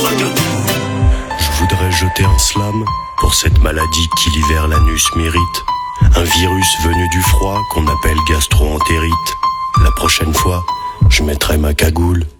Je voudrais jeter un slam pour cette maladie qui l'hiver l'anus mérite. Un virus venu du froid qu'on appelle gastro-entérite. La prochaine fois, je mettrai ma cagoule.